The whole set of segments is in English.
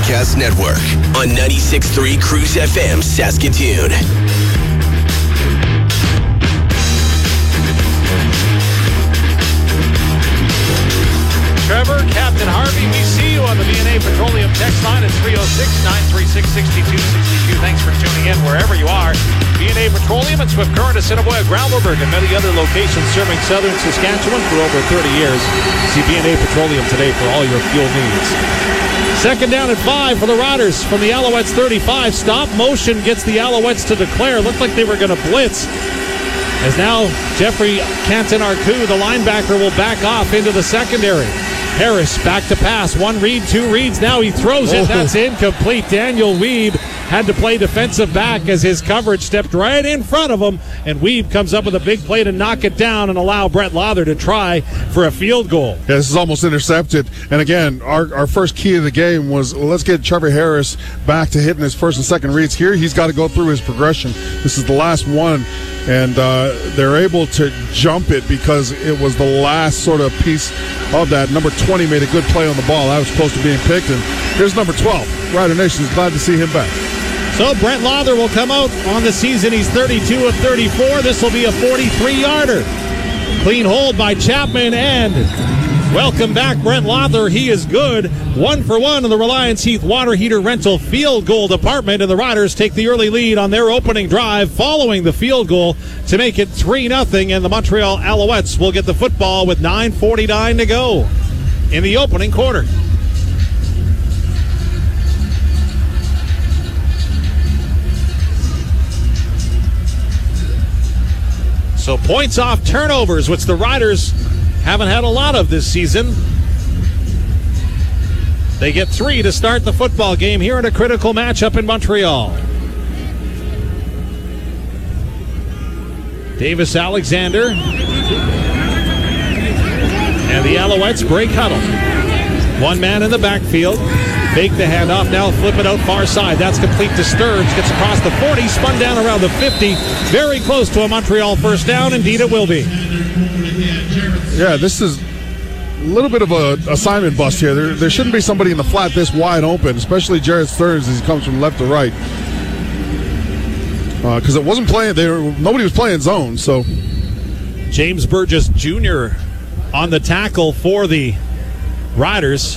Podcast Network on 96.3 Cruise FM, Saskatoon. Trevor, Captain Harvey, we see you on the B&A Petroleum text line at 306-936-6262. Thanks for tuning in wherever you are. B&A Petroleum and Swift Current, Assiniboia, Gravelbourg, and many other locations serving southern Saskatchewan for over 30 years. See B&A Petroleum today for all your fuel needs. Second down and 5 for the Riders from the Alouettes 35. Stop motion gets the Alouettes to declare. Looked like they were going to blitz. As now Jeffrey Canton-Arcou, the linebacker, will back off into the secondary. Harris back to pass. One read, two reads. Now he throws it. That's incomplete. Daniel Wiebe had to play defensive back as his coverage stepped right in front of him, and Wiebe comes up with a big play to knock it down and allow Brett Lawther to try for a field goal. Yeah, this is almost intercepted. And again, our first key of the game was let's get Trevor Harris back to hitting his first and second reads. Here he's got to go through his progression. This is the last one, and they're able to jump it because it was the last sort of piece of that. Number 20 made a good play on the ball. That was close to being picked. And here's number 12. Rider Nation is glad to see him back. So Brett Lawther will come out on the season. He's 32 of 34. This will be a 43-yarder. Clean hold by Chapman, and welcome back, Brett Lawther. He is good. 1 for 1 in the Reliance Heath Water Heater Rental field goal department, and the Riders take the early lead on their opening drive following the field goal to make it 3-0, and the Montreal Alouettes will get the football with 9:49 to go in the opening quarter. So points off turnovers, which the Riders haven't had a lot of this season. They get 3 to start the football game here in a critical matchup in Montreal. Davis Alexander and the Alouettes break huddle. One man in the backfield. Fake the handoff, now flip it out far side. That's complete to Stearns. Gets across the 40, spun down around the 50. Very close to a Montreal first down. Indeed, it will be. Yeah, this is a little bit of a assignment bust here. There shouldn't be somebody in the flat this wide open, especially Jared Stearns as he comes from left to right. Because it wasn't playing, nobody was playing zone. So James Burgess Jr. on the tackle for the Riders.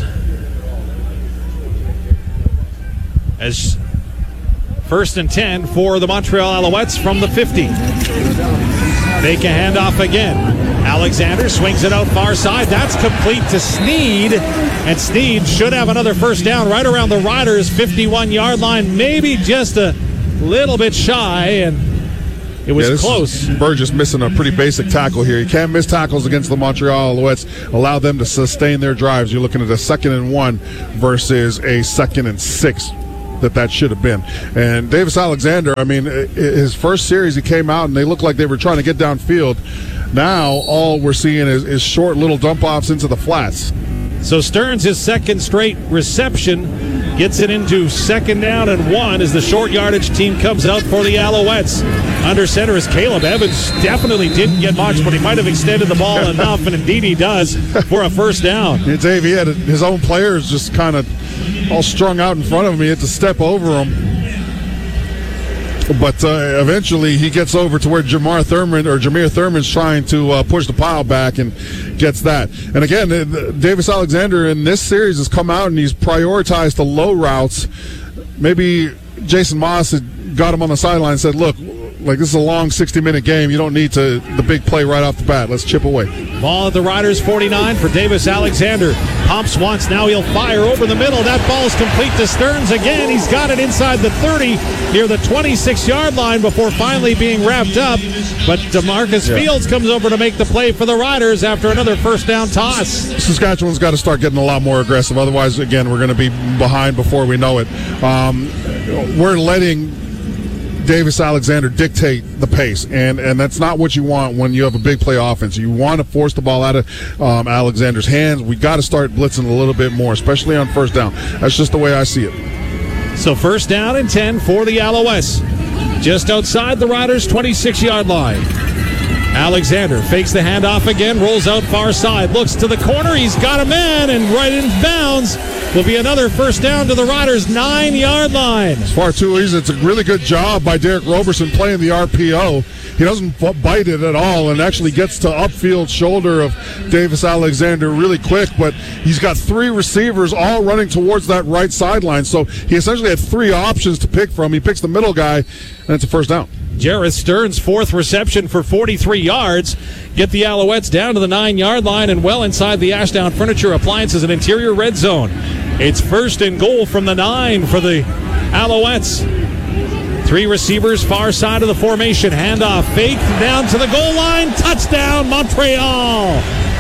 As first and 10 for the Montreal Alouettes from the 50. Fake a handoff again. Alexander swings it out far side. That's complete to Sneed. And Sneed should have another first down right around the Riders' 51-yard line. Maybe just a little bit shy, and it was close. Burgess missing a pretty basic tackle here. You can't miss tackles against the Montreal Alouettes. Allow them to sustain their drives. You're looking at a 2nd and 1 versus a 2nd and 6. That should have been. And Davis Alexander, I mean, his first series he came out and they looked like they were trying to get downfield. Now all we're seeing is short little dump-offs into the flats. So Stearns, his second straight reception, gets it into 2nd down and 1 as the short yardage team comes out for the Alouettes. Under center is Caleb Evans. Definitely didn't get much, but he might have extended the ball enough, and indeed he does for a first down. Yeah, Dave, he had his own players just kind of all strung out in front of him. He had to step over him. But eventually he gets over to where Jameer Thurman's trying to push the pile back and gets that. And again, Davis Alexander in this series has come out and he's prioritized the low routes. Maybe Jason Moss had got him on the sideline and said, look, like this is a long 60-minute game. You don't need the big play right off the bat. Let's chip away. Ball at the Riders' 49 for Davis Alexander. Pumps once, now he'll fire over the middle. That ball's complete to Stearns again. He's got it inside the 30, near the 26-yard line before finally being wrapped up. But DeMarcus Fields comes over to make the play for the Riders after another first down toss. Saskatchewan's got to start getting a lot more aggressive. Otherwise, again, we're going to be behind before we know it. We're letting Davis Alexander dictate the pace, and that's not what you want when you have a big play offense. You want to force the ball out of Alexander's hands. We got to start blitzing a little bit more, especially on first down. That's just the way I see it. So first down and 10 for the Alouettes, just outside the Riders' 26-yard line. Alexander fakes the handoff again, rolls out far side, looks to the corner, he's got a man, and right in bounds will be another first down to the Riders' 9-yard line. It's far too easy. It's a really good job by Derek Roberson playing the RPO. He doesn't bite it at all and actually gets to upfield shoulder of Davis Alexander really quick, but he's got 3 receivers all running towards that right sideline. So he essentially had 3 options to pick from. He picks the middle guy, and it's a first down. Jareth Stearns' 4th reception for 43 yards. Get the Alouettes down to the 9-yard line and well inside the Ashdown Furniture Appliances and Interior red zone. It's 1st and goal from the 9 for the Alouettes. 3 receivers, far side of the formation. Handoff, fake, down to the goal line. Touchdown, Montreal.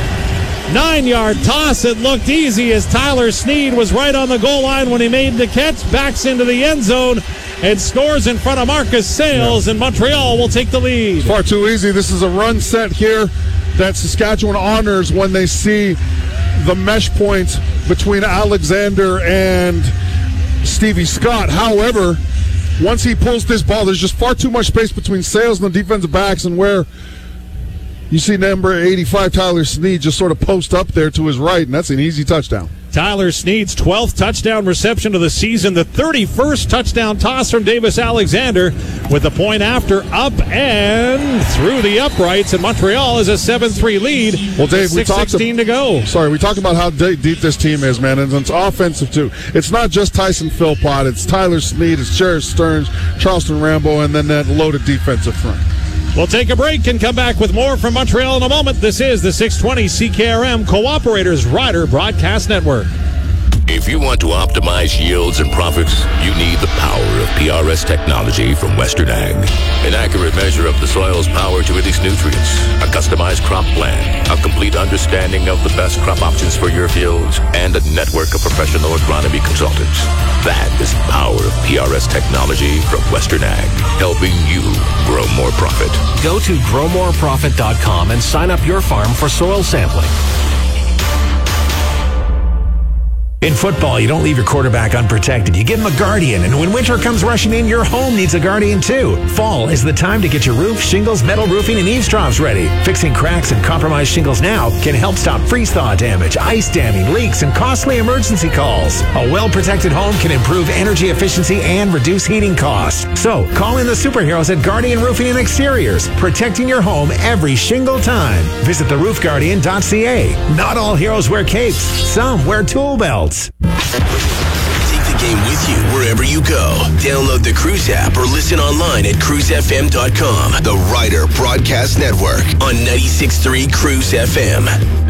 9-yard toss. It looked easy as Tyler Snead was right on the goal line when he made the catch. Backs into the end zone and scores in front of Marcus Sales, and Montreal will take the lead. Far too easy. This is a run set here that Saskatchewan honors when they see the mesh point between Alexander and Stevie Scott. However, once he pulls this ball, there's just far too much space between Sales and the defensive backs, and where you see number 85, Tyler Snead, just sort of post up there to his right, and that's an easy touchdown. Tyler Snead's 12th touchdown reception of the season, the 31st touchdown toss from Davis Alexander, with the point after up and through the uprights, and Montreal is a 7-3 lead. Well, Dave, we talked 6:16 to go. Sorry, we talked about how deep this team is, man, and it's offensive too. It's not just Tyson Philpott, it's Tyler Snead, it's Jareth Stearns, Charleston Rambo, and then that loaded defensive front. We'll take a break and come back with more from Montreal in a moment. This is the 620 CKRM Cooperators Rider Broadcast Network. If you want to optimize yields and profits, you need the power of PRS technology from Western Ag. An accurate measure of the soil's power to release nutrients, a customized crop plan, a complete understanding of the best crop options for your fields, and a network of professional agronomy consultants. That is the power of PRS technology from Western Ag, helping you grow more profit. Go to growmoreprofit.com and sign up your farm for soil sampling. In football, you don't leave your quarterback unprotected. You give him a guardian, and when winter comes rushing in, your home needs a guardian too. Fall is the time to get your roof, shingles, metal roofing, and eaves troughs ready. Fixing cracks and compromised shingles now can help stop freeze-thaw damage, ice damming, leaks, and costly emergency calls. A well-protected home can improve energy efficiency and reduce heating costs. So, call in the superheroes at Guardian Roofing and Exteriors, protecting your home every shingle time. Visit theroofguardian.ca. Not all heroes wear capes. Some wear tool belts. Take the game with you wherever you go. Download the Cruise app or listen online at cruisefm.com. The Rider Broadcast Network on 96.3 Cruise FM.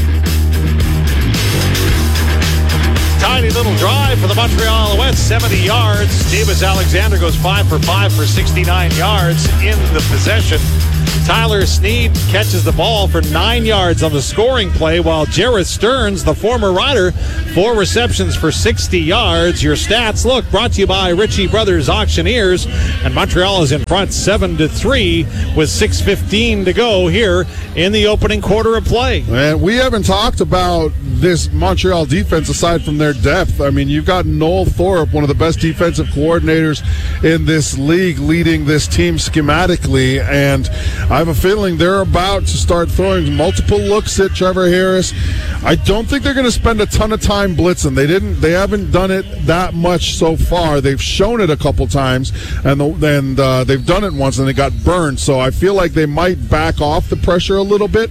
Tiny little drive for the Montreal Alouettes, 70 yards. Davis Alexander goes 5 for 5 for 69 yards in the possession. Tyler Snead catches the ball for 9 yards on the scoring play, while Jareth Stearns, the former Rider, 4 receptions for 60 yards. Your stats, look, brought to you by Ritchie Brothers Auctioneers, and Montreal is in front 7-3 with 6:15 to go here in the opening quarter of play. And we haven't talked about this Montreal defense aside from their depth. I mean, you've got Noel Thorpe, one of the best defensive coordinators in this league, leading this team schematically, and I have a feeling they're about to start throwing multiple looks at Trevor Harris. I don't think they're going to spend a ton of time blitzing. They haven't done it that much so far. They've shown it a couple times, and they've done it once and they got burned. So I feel like they might back off the pressure a little bit.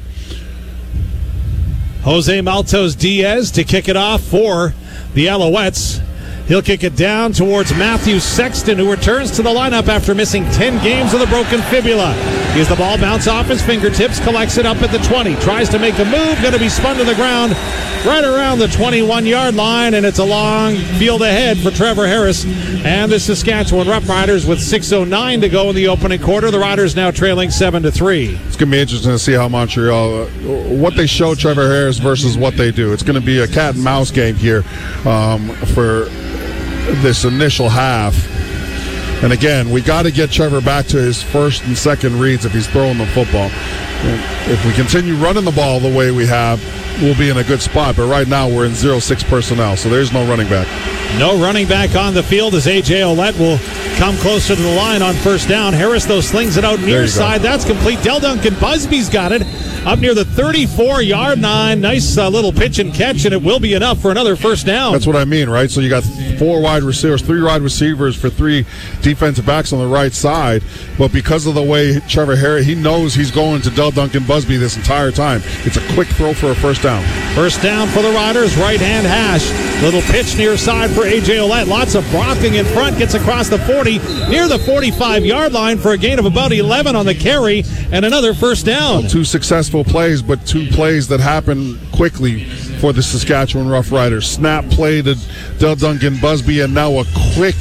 Jose Maltos Diaz to kick it off for the Alouettes. He'll kick it down towards Matthew Sexton, who returns to the lineup after missing 10 games with a broken fibula. He has the ball bounce off his fingertips, collects it up at the 20, tries to make a move, going to be spun to the ground right around the 21-yard line, and it's a long field ahead for Trevor Harris and the Saskatchewan Roughriders with 6:09 to go in the opening quarter. The Riders now trailing 7-3. It's going to be interesting to see how Montreal, what they show Trevor Harris versus what they do. It's going to be a cat and mouse game here for this initial half. And again, we got to get Trevor back to his first and second reads if he's throwing the football. If we continue running the ball the way we have, we'll be in a good spot. But right now we're in 0-6 personnel, so there's no running back. No running back on the field as A.J. Ouellette will come closer to the line on first down. Harris, though, slings it out near side. That's complete. Del Duncan Busby's got it up near the 34-yard line. Nice little pitch and catch, and it will be enough for another first down. That's what I mean, right? So you got 4 wide receivers, 3 wide receivers for 3 defensive backs on the right side. But because of the way Trevor Harris, he knows he's going to Del Duncan Busby this entire time. It's a quick throw for a first down. First down for the Riders, right-hand hash. Little pitch near side for A.J. Ouellette. Lots of blocking in front. Gets across the 40, near the 45-yard line for a gain of about 11 on the carry, and another first down. 2 successful plays, but 2 plays that happen quickly for the Saskatchewan Roughriders. Snap play to Del Duncan Busby, and now a quick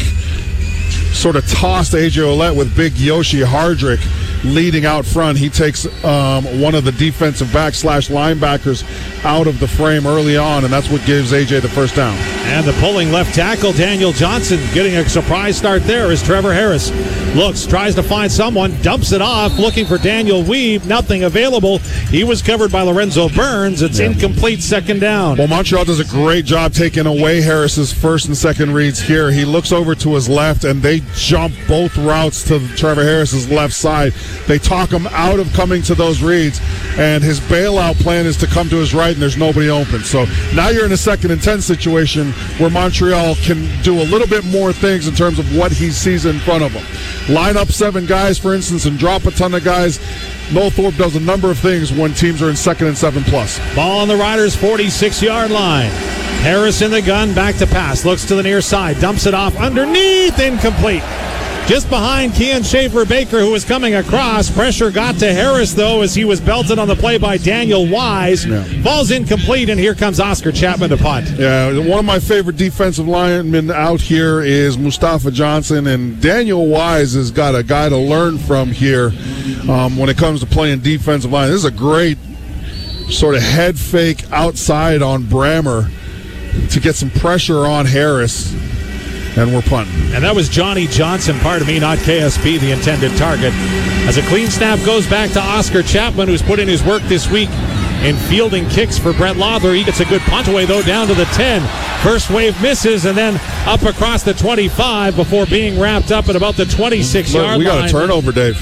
sort of toss to A.J. Ouellette with big Yoshi Hardrick leading out front. He takes one of the defensive back / linebackers out of the frame early on, and that's what gives A.J. the first down. And the pulling left tackle, Daniel Johnson, getting a surprise start there as Trevor Harris looks, tries to find someone, dumps it off, looking for Daniel Weave. Nothing available. He was covered by Lorenzo Burns. It's incomplete, second down. Well, Montreal does a great job taking away Harris's first and second reads here. He looks over to his left, and they jump both routes to Trevor Harris's left side. They talk him out of coming to those reads, and his bailout plan is to come to his right, and there's nobody open. So now you're in a 2nd and 10 situation where Montreal can do a little bit more things in terms of what he sees in front of him. Line up 7 guys, for instance, and drop a ton of guys. Noel Thorpe does a number of things when teams are in 2nd and 7+. Ball on the Riders' 46-yard line. Harris in the gun, back to pass. Looks to the near side, dumps it off underneath, incomplete. Just behind Kean Schaefer-Baker, who was coming across. Pressure got to Harris, though, as he was belted on the play by Daniel Wise. Falls incomplete, and here comes Oscar Chapman to punt. Yeah, one of my favorite defensive linemen out here is Mustafa Johnson, and Daniel Wise has got a guy to learn from here when it comes to playing defensive line. This is a great sort of head fake outside on Brammer to get some pressure on Harris. And we're punting. And that was Johnny Johnson, pardon me, not KSP, the intended target. As a clean snap goes back to Oscar Chapman, who's put in his work this week in fielding kicks for Brett Loeffler. He gets a good punt away, though, down to the 10. First wave misses, and then up across the 25 before being wrapped up at about the 26-yard line. We got a turnover, Dave.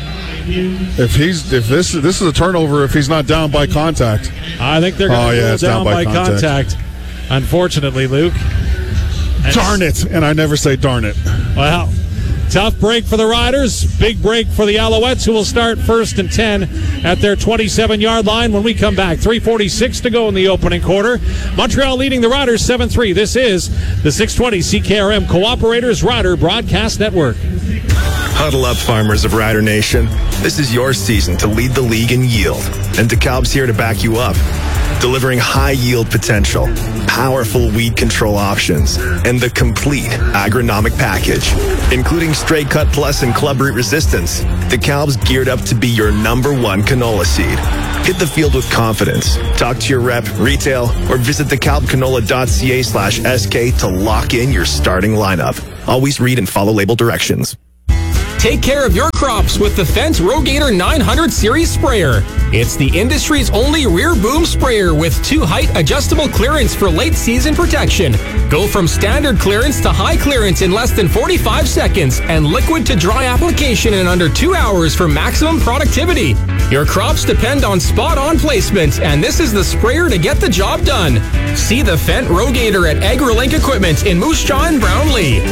If this is a turnover, if he's not down by contact. I think they're going to go down by contact. Unfortunately, Luke. Darn it. And I never say darn it. Well, tough break for the Riders. Big break for the Alouettes, who will start 1st and 10 at their 27-yard line when we come back. 3:46 to go in the opening quarter. Montreal leading the Riders 7-3. This is the 620 CKRM Cooperators Rider Broadcast Network. Huddle up, farmers of Rider Nation. This is your season to lead the league in yield, and DeKalb's here to back you up. Delivering high yield potential, powerful weed control options, and the complete agronomic package, including Straight Cut Plus and Club Root Resistance. DeKalb's geared up to be your #1 canola seed. Hit the field with confidence. Talk to your rep, retail, or visit DeKalbCanola.ca/SK to lock in your starting lineup. Always read and follow label directions. Take care of your crops with the Fendt Rogator 900 Series sprayer. It's the industry's only rear boom sprayer with 2 height adjustable clearance for late season protection. Go from standard clearance to high clearance in less than 45 seconds and liquid to dry application in under 2 hours for maximum productivity. Your crops depend on spot-on placement, and this is the sprayer to get the job done. See the Fendt Rogator at AgriLink Equipment in Moose Jaw and Brownlee.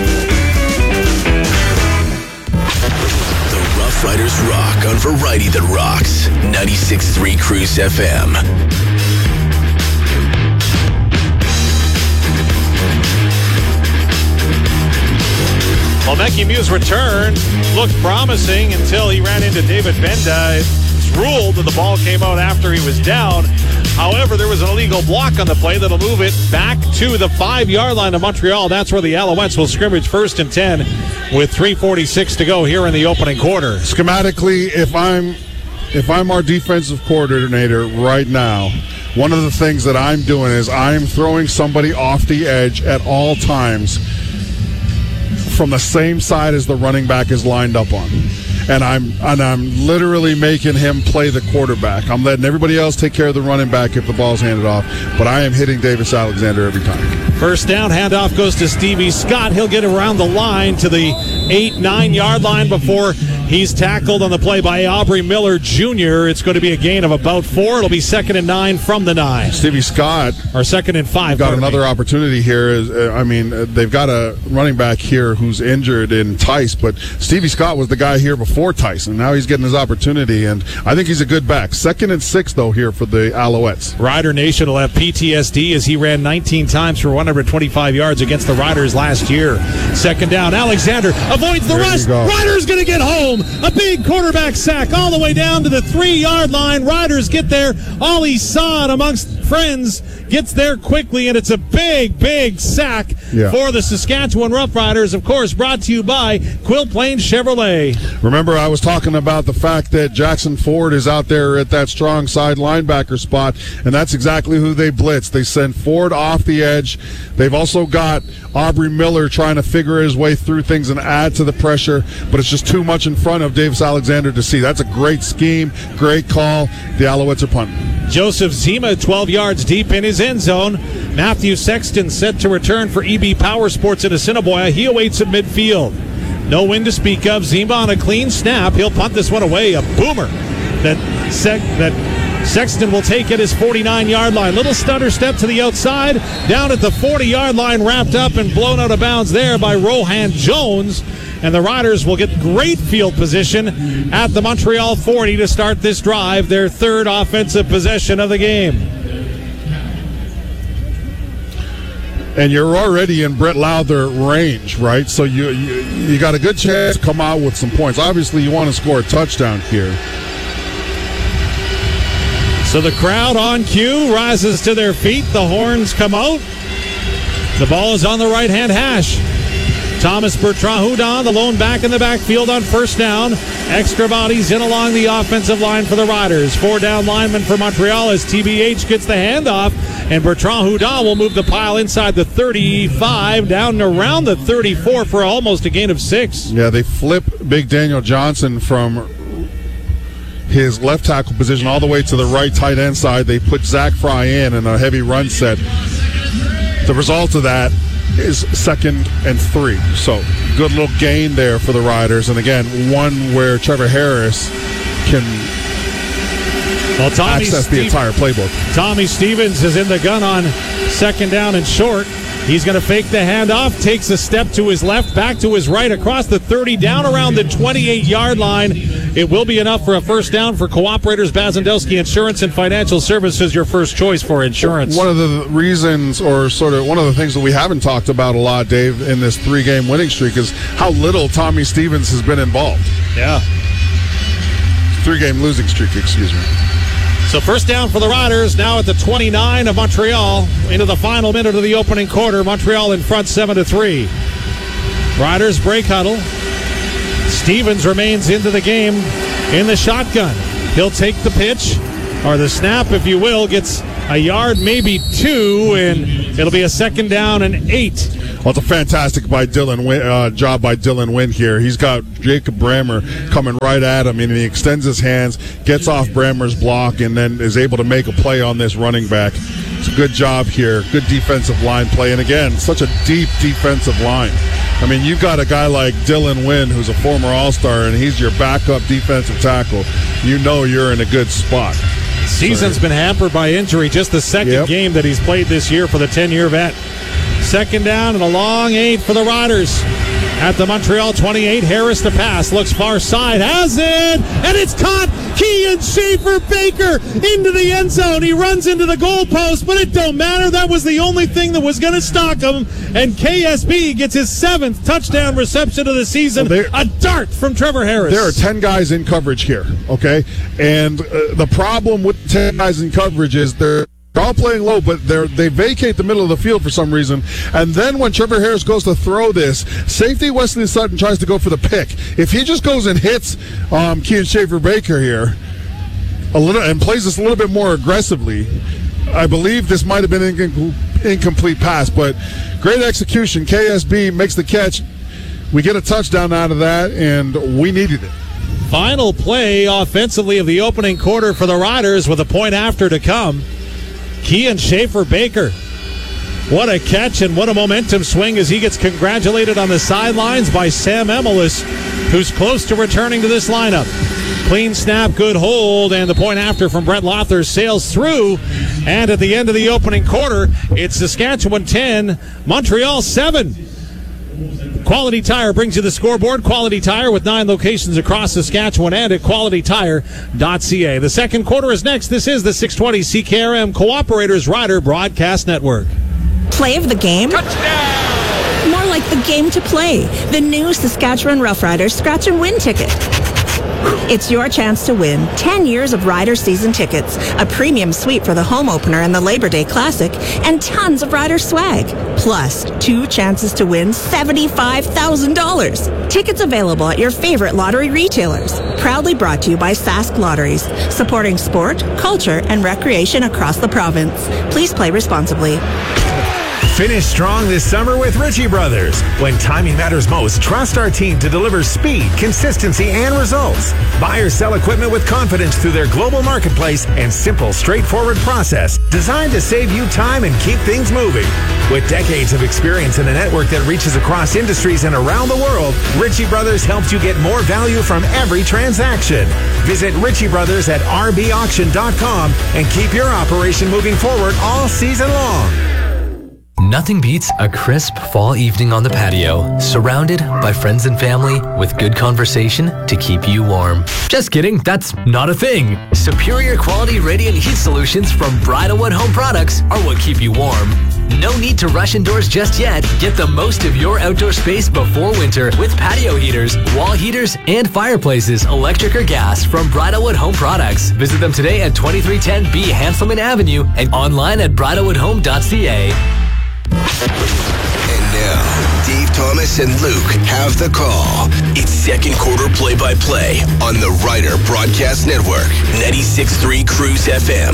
Rough Riders rock on Variety That Rocks. 96.3 Cruise FM. Well, Mekhi Mew's return looked promising until he ran into David Benda. It's ruled that the ball came out after he was down. However, there was an illegal block on the play that'll move it back to the 5-yard line of Montreal. That's where the Alouettes will scrimmage 1st and 10 with 3:46 to go here in the opening quarter. Schematically, if I'm our defensive coordinator right now, one of the things that I'm doing is I'm throwing somebody off the edge at all times from the same side as the running back is lined up on. and I'm literally making him play the quarterback. I'm letting everybody else take care of the running back if the ball's handed off, but I am hitting Davis Alexander every time. First down, handoff goes to Stevie Scott. He'll get around the line to the 8-9 yard line before he's tackled on the play by Aubrey Miller Jr. It's going to be a gain of about 4. It'll be 2nd and 9 from the 9. Stevie Scott, or 2nd and 5. Got another opportunity here. They've got a running back here who's injured in Tice, but Stevie Scott was the guy here before Tice, and now he's getting his opportunity, and I think he's a good back. 2nd and 6, though, here for the Alouettes. Rider Nation will have PTSD as he ran 19 times for 125 yards against the Riders last year. 2nd down, Alexander avoids the rush. Riders going to get home. A big quarterback sack all the way down to the 3-yard line. Riders get there. Ollie Saad amongst friends gets there quickly, and it's a big sack for the Saskatchewan Roughriders. Of course, brought to you by Quill Plains Chevrolet. Remember, I was talking about the fact that Jackson Ford is out there at that strong side linebacker spot, and that's exactly who they blitz. They send Ford off the edge. They've also got Aubrey Miller trying to figure his way through things and add to the pressure, but it's just too much in front of Davis Alexander to see. That's a great scheme, great call. The Alouettes are punting. Joseph Zima 12 yards deep in his end zone. Matthew Sexton set to return for EB Power Sports in Assiniboia. He awaits at midfield. No wind to speak of. Zima on a clean snap. He'll punt this one away. A boomer that Sexton will take at his 49-yard line. Little stutter step to the outside. Down at the 40-yard line, wrapped up and blown out of bounds there by Rohan Jones. And the Riders will get great field position at the Montreal 40 to start this drive, their 3rd offensive possession of the game. And you're already in Brett Lowther range, right? So you got a good chance to come out with some points. Obviously, you want to score a touchdown here. So the crowd on cue rises to their feet. The horns come out. The ball is on the right-hand hash. Thomas Bertrand-Houdon, the lone back in the backfield on first down. Extra bodies in along the offensive line for the Riders. 4-down lineman for Montreal as TBH gets the handoff. And Bertrand-Houdon will move the pile inside the 35, down around the 34 for almost a gain of 6. Yeah, they flip Big Daniel Johnson from his left tackle position all the way to the right tight end side. They put Zach Fry in a heavy run set. The result of that is 2nd and 3. So good little gain there for the Riders. And again, one where Trevor Harris can access the entire playbook. Tommy Stevens is in the gun on 2nd down and short. He's going to fake the handoff, takes a step to his left, back to his right, across the 30, down around the 28-yard line. It will be enough for a first down for Cooperators Bazandowski Insurance and Financial Services, your first choice for insurance. One of the reasons, or sort of one of the things that we haven't talked about a lot, Dave, in this 3-game winning streak is how little Tommy Stevens has been involved. Yeah. 3-game losing streak, excuse me. So first down for the Riders, now at the 29 of Montreal, into the final minute of the opening quarter. Montreal in front 7-3. Riders break huddle. Stevens remains into the game in the shotgun. He'll take the pitch, or the snap, if you will, gets a yard, maybe 2, and it'll be a 2nd down and 8. Well, it's a fantastic job by Dylan Wynn here. He's got Jacob Brammer coming right at him, and he extends his hands, gets off Brammer's block, and then is able to make a play on this running back. It's a good job here. Good defensive line play. And again, such a deep defensive line. I mean, you've got a guy like Dylan Wynn, who's a former All-Star, and he's your backup defensive tackle. You know you're in a good spot. Season's been hampered by injury. Just the second game that he's played this year for the 10-year vet. 2nd down and a long 8 for the Riders. At the Montreal 28, Harris to pass. Looks far side. Has it! And it's caught! Kean Schaefer-Baker into the end zone. He runs into the goalpost, but it don't matter. That was the only thing that was going to stock him. And KSB gets his 7th touchdown reception of the season. A dart from Trevor Harris. There are 10 guys in coverage here, okay? And the problem with 10 guys in coverage is they're all playing low, but they vacate the middle of the field for some reason. And then when Trevor Harris goes to throw this, safety Wesley Sutton tries to go for the pick. If he just goes and hits Kean Schaefer-Baker here a little and plays this a little bit more aggressively, I believe this might have been an incomplete pass. But great execution. KSB makes the catch. We get a touchdown out of that, and we needed it. final play offensively of the opening quarter for the Riders with a point after to come. Kian Schaefer-Baker. What a catch and what a momentum swing as he gets congratulated on the sidelines by Sam Emelis, who's close to returning to this lineup. Clean snap, good hold, and the point after from Brett Lother sails through. And at the end of the opening quarter, it's Saskatchewan 10, Montreal 7. Quality Tire brings you the scoreboard. Quality Tire with 9 locations across Saskatchewan and at qualitytire.ca. The second quarter is next. This is the 620 CKRM Cooperators Rider Broadcast Network. Play of the game? Touchdown! More like the game to play. The new Saskatchewan Roughriders Scratch and Win ticket. It's your chance to win 10 years of Rider season tickets, a premium suite for the home opener and the Labor Day Classic, and tons of Rider swag. Plus, 2 chances to win $75,000. Tickets available at your favorite lottery retailers. Proudly brought to you by Sask Lotteries, supporting sport, culture, and recreation across the province. Please play responsibly. Finish strong this summer with Ritchie Brothers. When timing matters most, trust our team to deliver speed, consistency, and results. Buy or sell equipment with confidence through their global marketplace and simple, straightforward process designed to save you time and keep things moving. With decades of experience in a network that reaches across industries and around the world, Ritchie Brothers helps you get more value from every transaction. Visit Ritchie Brothers at rbauction.com and keep your operation moving forward all season long. Nothing beats a crisp fall evening on the patio, surrounded by friends and family with good conversation to keep you warm. Just kidding, that's not a thing. Superior quality radiant heat solutions from Bridalwood Home Products are what keep you warm. No need to rush indoors just yet. Get the most of your outdoor space before winter with patio heaters, wall heaters, and fireplaces, electric or gas, from Bridalwood Home Products. Visit them today at 2310B Hanselman Avenue and online at bridalwoodhome.ca. And now, Dave Thomas and Luke have the call. It's second quarter play-by-play on the Rider Broadcast Network, 96.3 Cruise FM.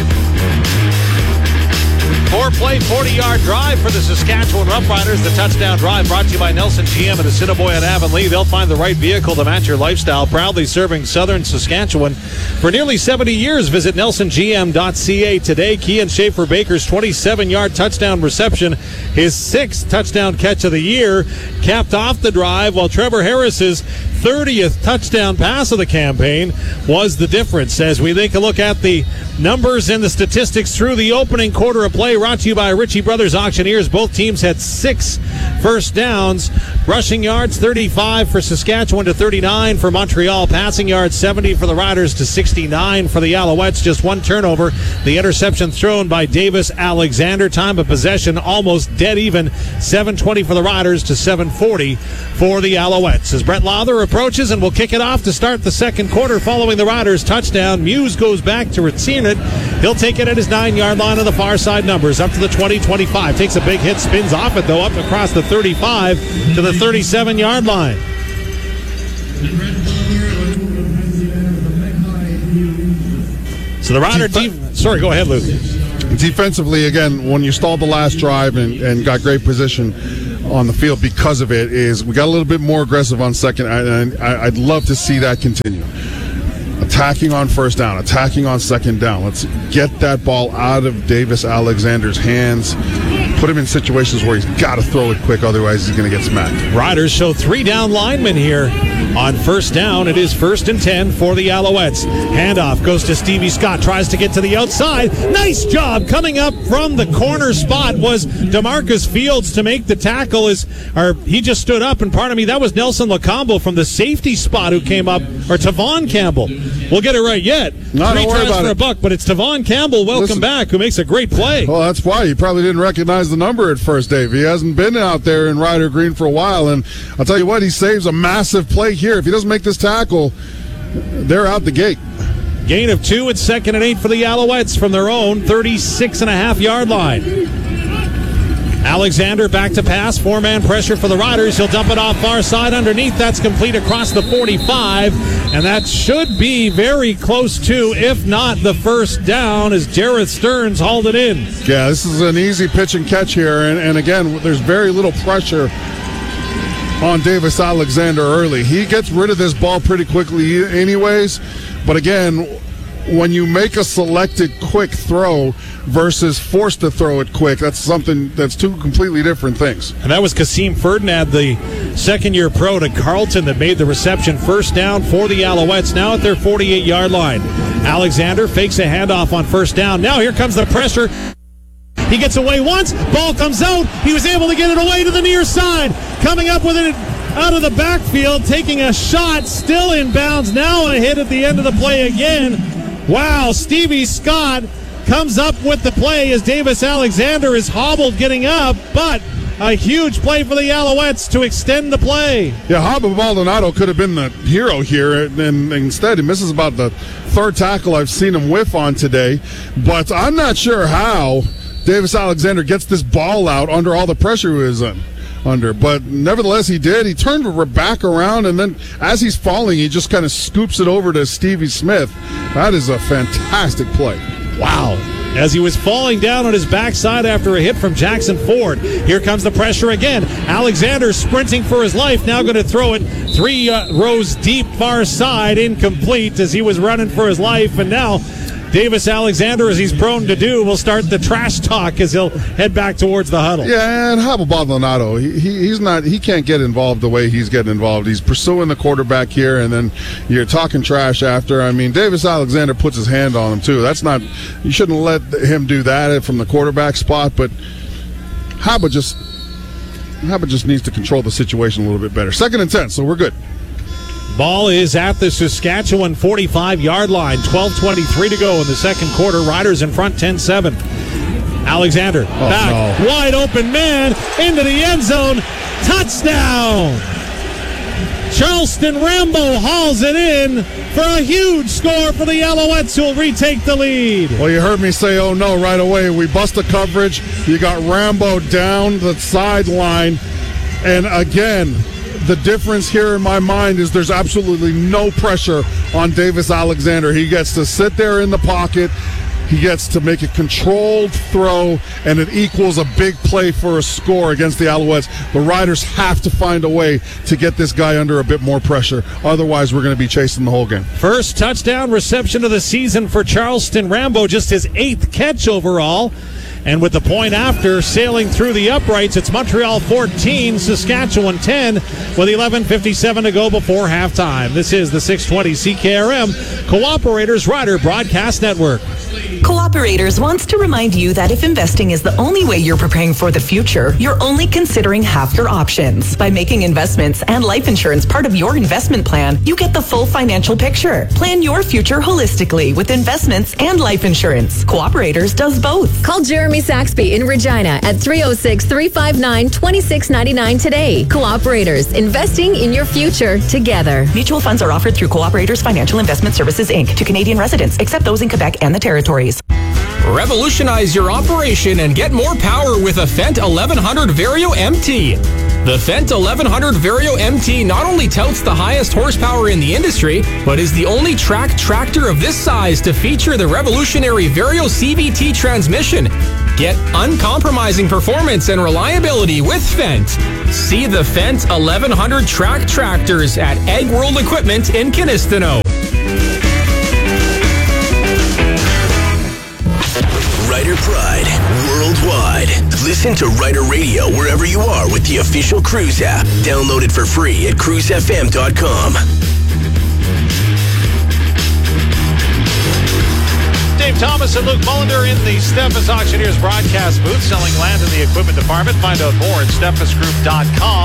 4-play, 40-yard drive for the Saskatchewan Roughriders. The touchdown drive brought to you by Nelson GM and Assiniboia and Avonlea. They'll find the right vehicle to match your lifestyle. Proudly serving southern Saskatchewan for nearly 70 years. Visit nelsongm.ca today. Kian Schaefer-Baker's 27-yard touchdown reception, his 6th touchdown catch of the year, capped off the drive, while Trevor Harris's 30th touchdown pass of the campaign was the difference. As we take a look at the numbers and the statistics through the opening quarter of play, brought to you by Ritchie Brothers Auctioneers. Both teams had 6 first downs. Rushing yards, 35 for Saskatchewan to 39 for Montreal. Passing yards, 70 for the Riders to 69 for the Alouettes. Just 1 turnover. The interception thrown by Davis Alexander. Time of possession almost dead even. 7:20 for the Riders to 7:40 for the Alouettes. As Brett Lother approaches and will kick it off to start the second quarter following the Riders' touchdown. Muse goes back to return it. He'll take it at his 9-yard line on the far side numbers. Up to the 20-25. Takes a big hit, spins off it though, up across the 35 to the 37-yard line. So the Rider team. Sorry, go ahead, Luke. Defensively, again, when you stalled the last drive and got great position on the field because of it, is we got a little bit more aggressive on second, and I'd love to see that continue. Attacking on first down, attacking on second down. Let's get that ball out of Davis Alexander's hands. Put him in situations where he's got to throw it quick, otherwise he's going to get smacked. Riders show 3 down linemen here on first down. It is 1st and 10 for the Alouettes. Handoff goes to Stevie Scott. Tries to get to the outside. Nice job. Coming up from the corner spot was DeMarcus Fields to make the tackle. He just stood up, and pardon me, that was Nelson Lacombo from the safety spot who came up, or Tavon Campbell. We'll get it right yet. No, don't worry about for it. a buck, but it's Tavon Campbell, welcome back, who makes a great play. Well, that's why you probably didn't recognize the number at first, Dave. He hasn't been out there in Ryder Green for a while, and I'll tell you what, he saves a massive play here. If he doesn't make this tackle, they're out the gate. Gain of 2 at 2nd and 8 for the Alouettes from their own 36.5-yard line. Alexander back to pass, 4-man pressure for the Riders. He'll dump it off far side underneath. That's complete across the 45, and that should be very close to, if not the first down, as Jareth Stearns hauled it in. Yeah, this is an easy pitch and catch here, and again, there's very little pressure on Davis Alexander early. He gets rid of this ball pretty quickly anyways, but again, when you make a selected quick throw versus forced to throw it quick, that's two completely different things. And that was Kasim Ferdinand, the second-year pro to Carleton, that made the reception. First down for the Alouettes, now at their 48-yard line. Alexander fakes a handoff on first down. Now here comes the pressure. He gets away once, ball comes out. He was able to get it away to the near side. Coming up with it out of the backfield, taking a shot, still in bounds. Now a hit at the end of the play again. Wow, Stevie Scott comes up with the play as Davis Alexander is hobbled getting up, but a huge play for the Alouettes to extend the play. Yeah, Haba Maldonado could have been the hero here, and instead he misses about the third tackle I've seen him whiff on today. But I'm not sure how Davis Alexander gets this ball out under all the pressure he was under. But nevertheless, he did. He turned back around, and then as he's falling, he just kind of scoops it over to Stevie Smith. That is a fantastic play. Wow. As he was falling down on his backside after a hit from Jackson Ford. Here comes the pressure again. Alexander sprinting for his life, now going to throw it 3 rows deep, far side, incomplete as he was running for his life. And now Davis Alexander, as he's prone to do, will start the trash talk as he'll head back towards the huddle. Yeah, and Haba Maldonado, he can't get involved the way he's getting involved. He's pursuing the quarterback here, and then you're talking trash after. I mean, Davis Alexander puts his hand on him too. You shouldn't let him do that from the quarterback spot, but Haba just needs to control the situation a little bit better. 2nd and 10, so we're good. Ball is at the Saskatchewan 45-yard line. 12:23 to go in the second quarter. Riders in front 10-7. Alexander back. No. Wide open man into the end zone. Touchdown! Charleston Rambo hauls it in for a huge score for the Alouettes, who will retake the lead. Well, you heard me say, oh no, right away. We bust the coverage. You got Rambo down the sideline. And again, the difference here in my mind is there's absolutely no pressure on Davis Alexander. He gets to sit there in the pocket. He gets to make a controlled throw, and it equals a big play for a score against the Alouettes. The Riders have to find a way to get this guy under a bit more pressure. Otherwise, we're going to be chasing the whole game. First touchdown reception of the season for Charleston Rambo, just his 8th catch overall. And with the point after sailing through the uprights, it's Montreal 14, Saskatchewan 10, with 11:57 to go before halftime. This is the 620 CKRM Cooperators Rider Broadcast Network. Cooperators wants to remind you that if investing is the only way you're preparing for the future, you're only considering half your options. By making investments and life insurance part of your investment plan, you get the full financial picture. Plan your future holistically with investments and life insurance. Cooperators does both. Call Jeremy Saxby in Regina at 306-359-2699 today. Cooperators, investing in your future together. Mutual funds are offered through Cooperators Financial Investment Services, Inc. to Canadian residents, except those in Quebec and the territories. Revolutionize your operation and get more power with a Fendt 1100 Vario MT. The Fendt 1100 Vario MT not only touts the highest horsepower in the industry, but is the only track tractor of this size to feature the revolutionary Vario CVT transmission. Get uncompromising performance and reliability with Fendt. See the Fendt 1100 track tractors at Ag World Equipment in Kinistino. Rider Pride worldwide. Listen to Rider Radio wherever you are with the official Cruise app. Download it for free at cruisefm.com. Dave Thomas and Luke Mullender in the Steffes Auctioneers broadcast booth, selling land in the equipment department. Find out more at steffesgroup.com.